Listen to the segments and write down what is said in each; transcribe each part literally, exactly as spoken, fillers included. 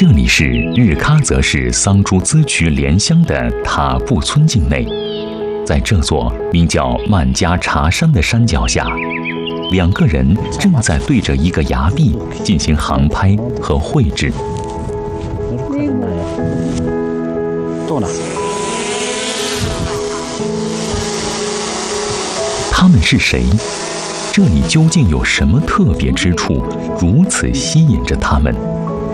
这里是日喀则市桑珠孜区莲乡的塔布村境内，在这座名叫曼加查山的山脚下，两个人正在对着一个崖壁进行航拍和绘制。他们是谁？这里究竟有什么特别之处，如此吸引着他们？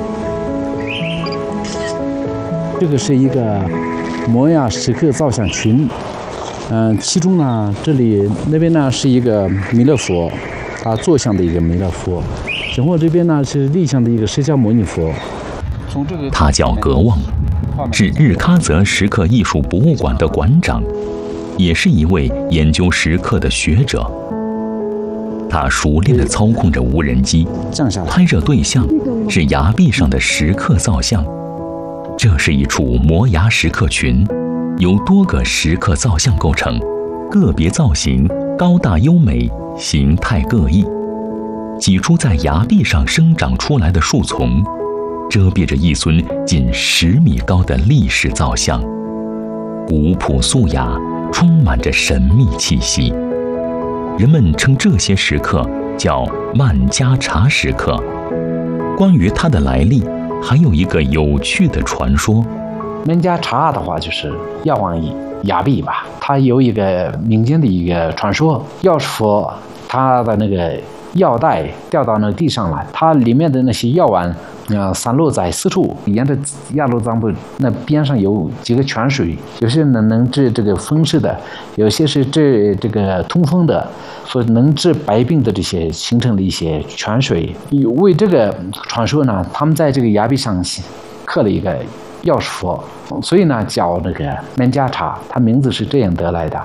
这个是一个摩崖石刻造像群，嗯、呃，其中呢，这里那边呢是一个弥勒佛，他坐像的一个弥勒佛，然后这边呢是立像的一个释迦牟尼佛。从这个他叫格旺，是日喀则石刻艺术博物馆的馆长，也是一位研究石刻的学者。他熟练地操控着无人机，拍摄对象是崖壁上的石刻造像。这是一处摩崖石刻群，由多个石刻造像构成，个别造型高大优美，形态各异。几株在崖壁上生长出来的树丛，遮蔽着一尊近十米高的历史造像，古朴素雅，充满着神秘气息。人们称这些石刻叫曼加查石刻。关于它的来历，还有一个有趣的传说。 曼加查的话就是药王崖壁吧，它有一个民间的一个传说，药师佛他的那个药袋掉到那地上来，它里面的那些药丸呃散落在四处，沿着鸭绿藏布那边上有几个泉水，有些能能治这个风湿的，有些是治这个通风的，所以能治百病的这些形成了一些泉水。为这个传说呢，他们在这个崖壁上刻了一个药师佛，所以呢叫那个曼加查，它名字是这样得来的。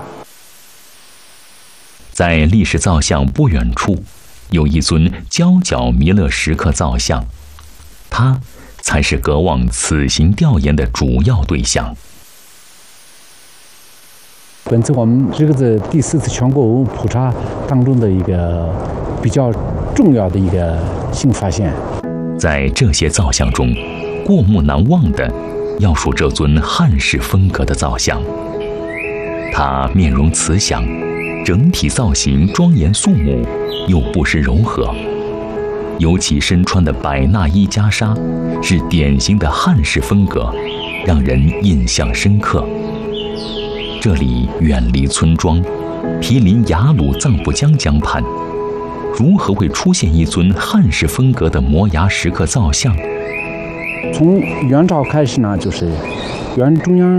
在历史造像不远处，有一尊焦角弥勒石刻造像，它才是格旺此行调研的主要对象。 本次我们这个是第四次全国文物普查当中的一个比较重要的一个新发现。 在这些造像中，过目难忘的要数这尊汉式风格的造像。它面容慈祥，整体造型庄严肃穆，又不失柔和。尤其身穿的百纳衣袈裟，是典型的汉式风格，让人印象深刻。这里远离村庄，毗邻雅鲁藏布江江畔，如何会出现一尊汉式风格的摩崖石刻造像？ 从元朝开始呢，就是原中央